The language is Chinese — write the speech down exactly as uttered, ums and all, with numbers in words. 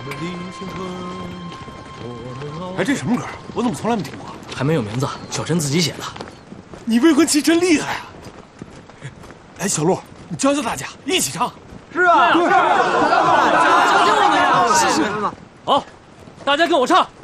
哎，这什么歌？我怎么从来没听过？ 还没有名字，小陈自己写的。 你未婚妻真厉害啊！哎，小陆，你教教大家一起唱。 是啊， 对， 教教我们呀！ 是是。 好，大家跟我唱。